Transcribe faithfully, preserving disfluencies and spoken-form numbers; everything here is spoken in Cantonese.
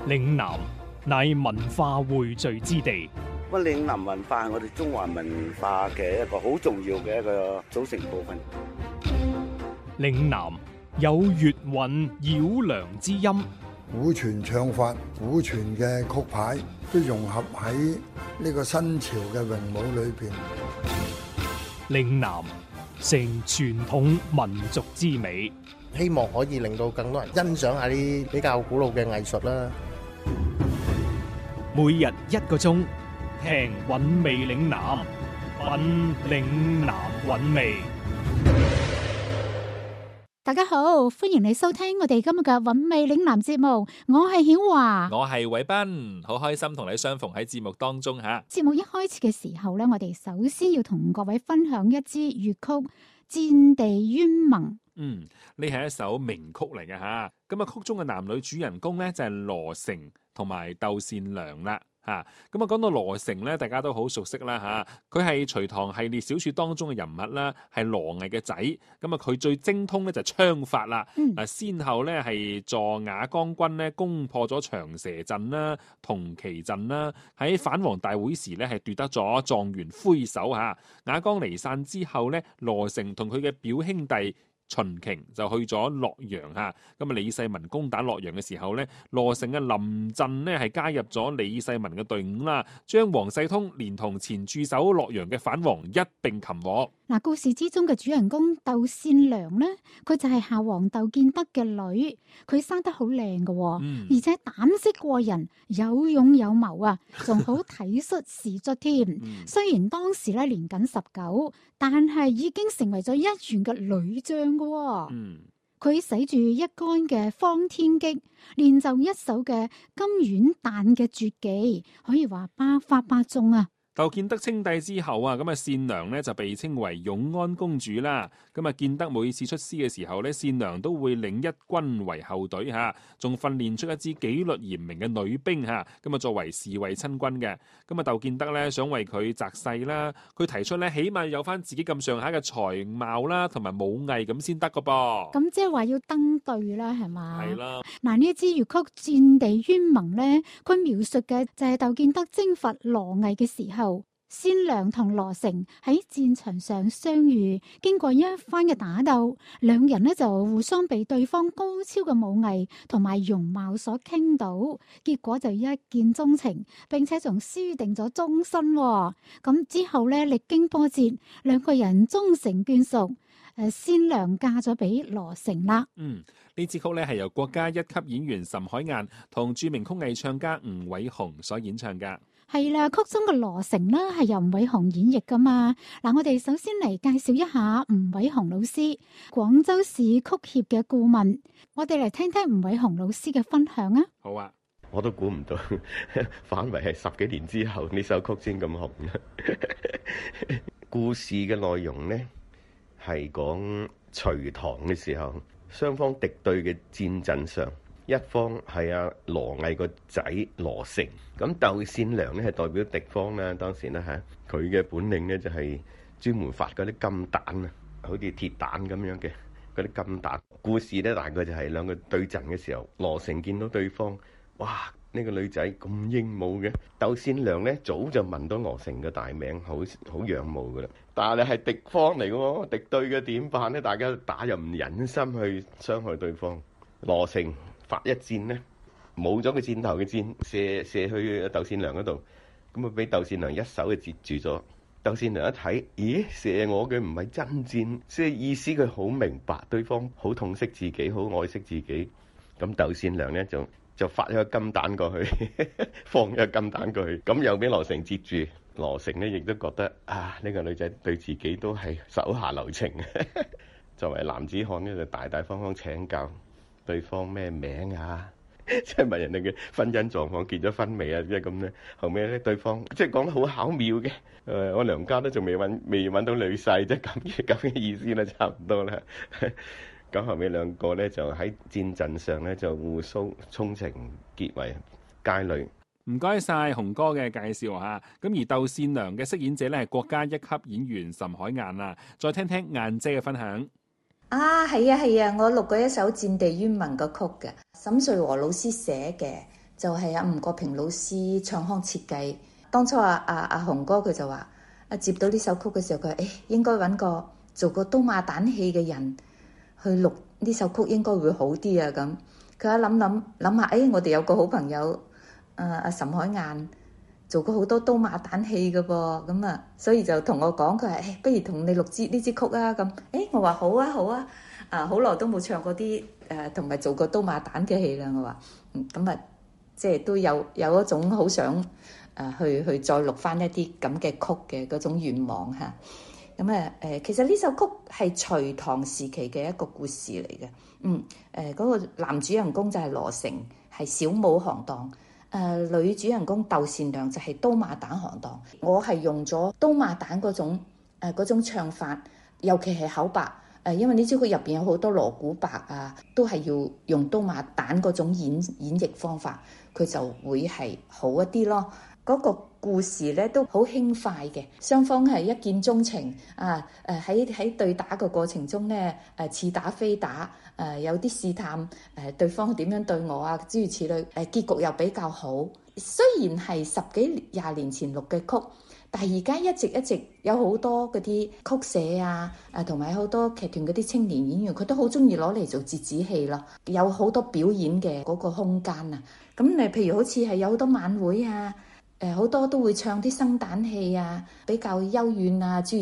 嶺南乃文化匯聚之地。 咁嶺南文化係我哋中華文化嘅一個好重要嘅一個組成部分。 嶺南有粵韻繞梁之音， 古傳唱法、古傳嘅曲牌都融合喺呢個新潮嘅詠舞裏邊。 嶺南成傳統民族之美， 希望可以令到更多人欣賞下啲比較古老嘅藝術啦。 每日一個鐘，聽韻味嶺南，品嶺南韻味。 大家好，歡迎你收聽我哋今日嘅韻味嶺南節目，我係曉華， 我係偉斌，好開心同你相逢喺節目當中吓。 節目一開始嘅時候咧，我哋首先要同各位分享一支粵曲《戰地冤盟》。 嗯，呢係一首名曲嚟嘅吓。咁啊，曲中嘅男女主人公咧就係羅成同埋竇善良啦。吓，咁啊，講到羅成咧，大家都好熟悉啦吓。佢係隋唐系列小說當中嘅人物啦，係羅毅嘅仔。咁啊，佢最精通咧就係槍法啦。嗱、嗯，先後咧係助瓦崗軍咧攻破咗長蛇陣啦、銅旗陣啦。喺反黃大會時咧係奪得咗狀元魁首吓。瓦崗離散之後咧，羅成同佢嘅表兄弟秦瓊就去咗洛陽嚇，咁啊李世民攻打洛陽嘅時候咧，羅成嘅臨陣咧係加入咗李世民嘅隊伍啦，將王世通連同前駐守洛陽嘅反王一並擒獲。 嗱，故事之中嘅主人公竇善良咧，佢就係夏王竇建德嘅女，佢生得好靚嘅，嗯、而且膽識過人，有勇有謀啊，仲好體恤士卒添。嗯、雖然當時咧年僅十九，但係已經成為咗一員嘅女將嘅。嗯，佢使住一杆嘅方天戟，練就一手嘅金丸彈嘅絕技，可以話百發百中啊！ 竇建德稱帝之後啊，咁啊善良咧就被稱為永安公主啦。咁啊建德每次出師嘅時候咧，善良都會領一軍為後隊吓，仲訓練出一支紀律嚴明嘅女兵吓，咁啊作為侍衛親軍嘅。咁啊竇建德咧想為佢擇婿啦，佢提出咧起碼有翻自己咁上下嘅才貌啦，同埋武藝咁先得噶噃。 咁即係話要登對啦，係嘛？ 係啦。 嗱，呢一支粵曲《戰地冤盟》咧，佢描述嘅就係竇建德征伐羅毅嘅時候。善良同羅成喺戰場上相遇，經過一番嘅打鬥，兩人呢就互相被對方高超嘅武藝同埋容貌所傾倒，結果就一見鍾情，並且仲輸定咗終身。咁之後呢，歷經波折，兩個人終成眷屬。誒，善良嫁咗俾羅成啦。 嗯，呢支曲咧係由國家一級演員岑海晏同著名曲藝唱家吳偉雄所演唱噶。 係啦，曲中嘅羅成呢係由吳偉雄演繹噶嘛。嗱，我哋首先嚟介紹一下吳偉雄老師，廣州市曲協嘅顧問。我哋嚟聽聽吳偉雄老師嘅分享啊。 好啊， 我都估唔到，反為係十幾年之後呢首曲先咁紅。故事嘅內容呢，係講隋唐嘅時候，雙方敵對嘅戰陣上，一方係阿羅毅個仔羅成，咁竇善良咧係代表敵方啦。當時咧嚇，佢嘅本領咧就係專門發嗰啲金彈啊，好似鐵彈咁樣嘅嗰啲金彈。故事咧大概就係兩個對陣嘅時候，羅成見到對方，哇！呢個女仔咁英武嘅，竇善良咧早就聞到羅成嘅大名，好好仰慕噶啦。但係係敵方嚟嘅喎，敵對嘅點辦咧？大家打又唔忍心去傷害對方。羅成發一箭咧，冇咗個箭頭嘅箭，射射去竇善良嗰度，咁啊俾竇善良一手就截住咗。竇善良一睇，咦，射我嘅唔係真箭，即係意思佢好明白對方好痛惜自己，好愛惜自己。咁竇善良咧就就發咗個金彈過去，放咗個金彈過去，咁又俾羅成截住。羅成咧亦都覺得啊，呢個女仔對自己都係手下留情。作為男子漢咧，就大大方方請教對方咩名啊，即係問人哋嘅婚姻狀況，結咗婚未啊？即係咁咧。後尾咧，對方即係講得好巧妙嘅。誒，我娘家都仲未揾未揾到女婿，即係咁嘅咁嘅意思啦，差唔多啦。咁後尾兩個咧就喺戰陣上咧就互相衷情結為佳侶。 唔該晒洪哥嘅介紹吓，咁而竇善良嘅飾演者咧係國家一級演員岑海晏啦。再聽聽晏姐嘅分享。 啊，係啊係啊，我錄過一首《戰地冤盟》嘅曲嘅，沈瑞和老師寫嘅。 就係阿吳國平老師唱腔設計。當初阿阿阿雄哥佢就話，啊接到呢首曲嘅時候，佢話誒應該揾個做過刀馬旦戲嘅人去錄呢首曲，應該會好啲啊咁。佢一諗諗諗下，誒、哎、我哋有個好朋友，誒、呃、阿岑海晏做過好多刀馬旦戲嘅噃，咁啊，所以就同我講，佢話誒不如同你錄支呢支曲啊咁。誒我話好啊好啊，啊好耐都冇唱過啲誒同埋做過刀馬旦嘅戲啦。我話嗯咁啊，即係都有有一種好想。誒去去再錄翻一啲咁嘅曲嘅嗰種願望嚇，咁啊誒，其實呢首曲係隋唐時期嘅一個故事嚟嘅，嗯誒嗰、那個男主人公就係羅成，係小武行當，誒、呃、女主人公竇善良就係刀馬旦行當。我係用咗刀馬旦嗰種誒嗰種唱法，尤其係口白誒，因為呢支曲入邊有好多鑼鼓白啊，都係要用刀馬旦嗰種演演繹方法，佢就會係好一啲咯。嗰個故事咧都好輕快嘅，雙方係一見鐘情啊！誒喺喺對打嘅過程中咧，誒、啊、似打非打，誒、啊、有啲試探誒、啊、對方點樣對我啊，諸如此類。誒、啊、結局又比較好，雖然係十幾廿年前錄嘅曲，但係而家一直一直有好多嗰啲曲社啊，誒同埋好多劇團嗰啲青年演員，佢都好中意攞嚟做折子戲咯，有好多表演嘅嗰個空間啊！咁誒，譬如好似係有好多晚會啊。誒好多都會唱啲生旦戲啊，比較幽怨啊，諸如